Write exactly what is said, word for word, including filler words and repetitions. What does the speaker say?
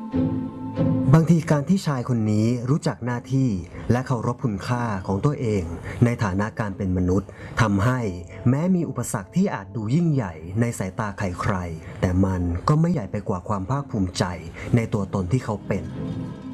บางทีการที่ชายคนนี้รู้จักหน้าที่และเคารพคุณค่าของตัวเองในฐานะการเป็นมนุษย์ทำให้แม้มีอุปสรรคที่อาจดูยิ่งใหญ่ในสายตาใครๆแต่มันก็ไม่ใหญ่ไปกว่าความภาคภูมิใจในตัวตนที่เขาเป็น